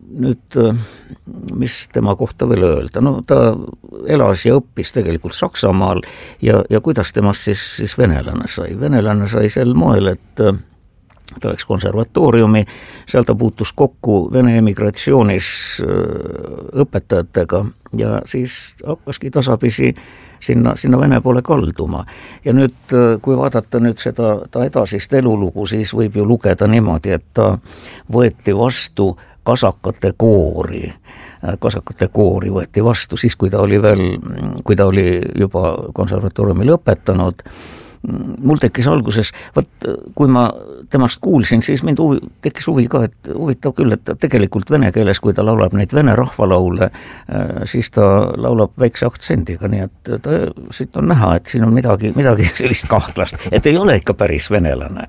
nüüd, mis tema kohta veel öelda? No ta elas ja õppis tegelikult Saksamaal ja kuidas temast siis venelane sai? Venelane sai sel moel, et ta läks konservatooriumi, seal ta puutus kokku Vene emigratsioonis õpetajatega ja siis hakkaski tasapisi sinna Vene poole kalduma. Ja nüüd, kui vaadata nüüd seda ta edasist elulugu, siis võib ju lugeda niimoodi, et ta võeti vastu kasakate koori. Kasakate koori võeti vastu siis, kui ta oli juba konservatooriumi lõpetanud. Mul tekkis alguses, kui ma temast kuulsin, siis mind tekkis huvi ka, et huvitav küll, et tegelikult vene keeles, kui ta laulab neid vene rahvalaule, siis ta laulab väikse aktsendiga, nii et siit on näha, et siin on midagi sellist kahtlast, et ei ole ikka päris venelane.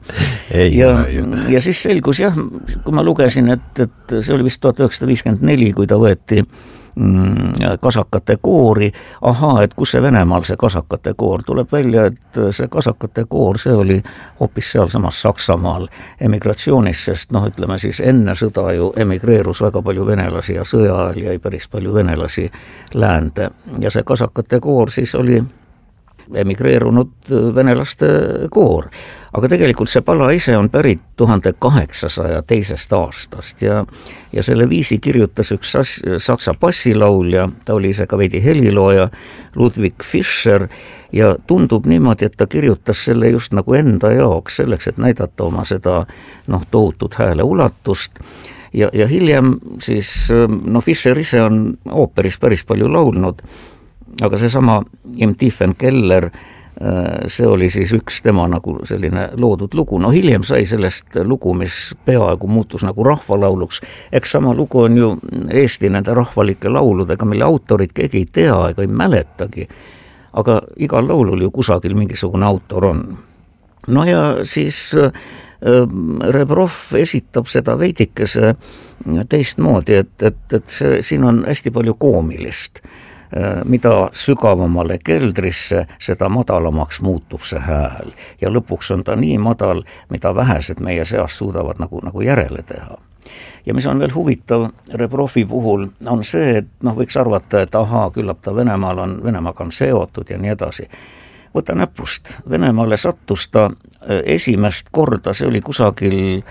Ja siis selgus jah, kui ma lugesin, et see oli vist 1954, kui ta võeti kasakate koori, et kus see Venemaal see kasakate koor, tuleb välja, et see kasakate koor, see oli hoopis sealsamas Saksamaal emigratsioonis, sest ütleme siis enne sõda ju emigreerus väga palju venelasi ja sõja ajal jäi päris palju venelasi läände ja see kasakate koor siis oli emigreerunud venelaste koor. Aga tegelikult see pala ise on pärit 1802. aastast ja selle viisi kirjutas üks saksa bassilaulja, ta oli ise ka veidi helilooja, Ludwig Fischer, ja tundub niimoodi, et ta kirjutas selle just nagu enda jaoks, selleks, et näidata oma seda tohutut hääle ulatust. Ja hiljem siis, Fischer ise on ooperis päris palju laulnud, aga seesama Im Tiefen Keller, see oli siis üks tema nagu selline loodud lugu. Hiljem sai sellest lugu, mis peaaegu muutus nagu rahvalauluks. Eks sama lugu on ju Eesti nende rahvalike lauludega, mille autorid keegi ei tea ega ei mäletagi. Aga igal laulul ju kusagil mingisugune autor on. Ja siis Rebrov esitab seda veidikese teistmoodi, et siin on hästi palju koomilist. Mida sügavamale keldrisse, seda madalamaks muutub see hääl. Ja lõpuks on ta nii madal, mida vähesed meie seas suudavad nagu järele teha. Ja mis on veel huvitav Rebrovi puhul, on see, et võiks arvata, et küllap ta Venemaaga on seotud ja nii edasi. Võta näpust, Venemaale sattus ta esimest korda, see oli kusagil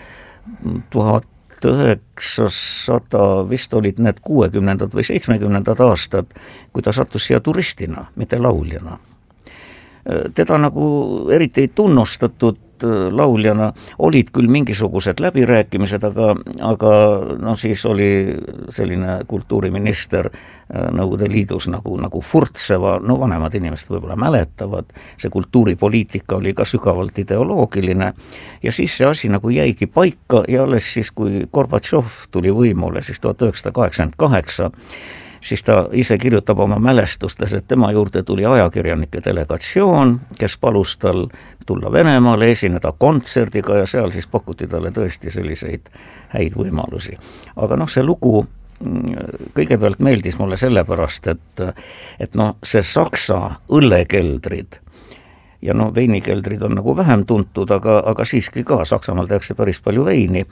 1900, vist olid need 60. või 70. aastad, kui ta sattus siia turistina, mitte lauljana. Teda nagu eriti ei tunnustatud lauljana, olid küll mingisugused läbirääkimised, aga siis oli selline kultuuriminister Nõukogude Liidus nagu Furtseva, vanemad inimesed võib-olla mäletavad, see kultuuripoliitika oli ka sügavalt ideoloogiline ja siis see asi nagu jäigi paika ja alles siis, kui Gorbatšov tuli võimule, siis 1988, siis ta ise kirjutab oma mälestustes, et tema juurde tuli ajakirjanike delegatsioon, kes palus tal tulla Venemaale, esineda kontserdiga ja seal siis pakuti talle tõesti selliseid häid võimalusi. Aga see lugu kõigepealt meeldis mulle sellepärast, et see saksa õllekeldrid ja veinikeldrid on nagu vähem tuntud, aga siiski ka Saksamaal tehakse päris palju veini.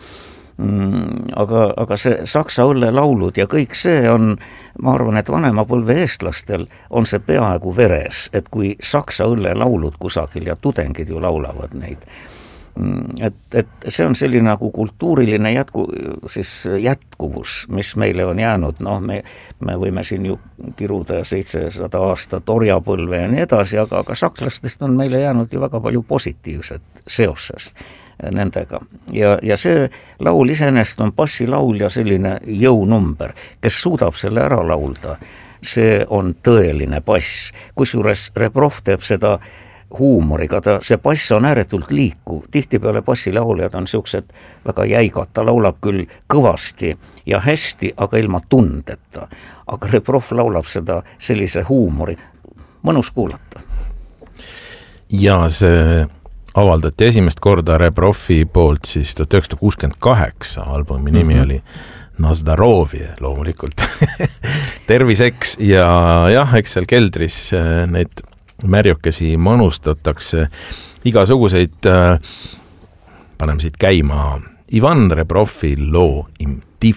Aga see saksa õllelaulud ja kõik see on, ma arvan, et vanema põlve eestlastel on see peaaegu veres, et kui saksa õllelaulud kusagil ja tudengid ju laulavad neid, et see on selline nagu kultuuriline jätkuvus, mis meile on jäänud, me võime siin ju kiruda 700 aastat orjapõlve ja nii edasi, aga sakslastest on meile jäänud ju väga palju positiivset seoses nendega. Ja see laul iseenesest on bassilaulja selline jõunumber, kes suudab selle ära laulda. See on tõeline bass, kusjuures Rebrov teeb seda huumoriga, see bass on ääretult liikuv, tihtipeale bassilauljad on siuksed väga jäigad, ta laulab küll kõvasti ja hästi, aga ilma tundeta, aga Rebrov laulab seda sellise huumori, mõnus kuulata. Ja see avaldati esimest korda Rebrovi poolt siis 1968, albumi nimi oli Nazdarovje loomulikult. Terviseks ja jah, eks seal keldris neid märjukesi manustatakse igasuguseid, paneme siit käima Ivan Rebrovi loo Im